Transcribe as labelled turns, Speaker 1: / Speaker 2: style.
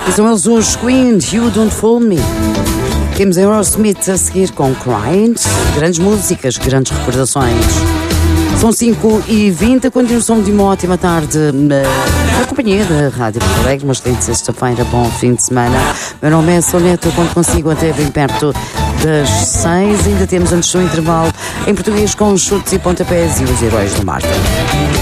Speaker 1: São eles os Queen, You Don't Fool Me. Temos Aerosmith a seguir com Crying. Grandes músicas, grandes recordações. São 5h20, a continuação de uma ótima tarde na companhia da Rádio Porto Alegre. Uma excelente sexta-feira, bom fim de semana. Meu nome é Soneto, quando consigo até bem perto das 6. Ainda temos antes do intervalo em português com os chutes e pontapés e os heróis do mar.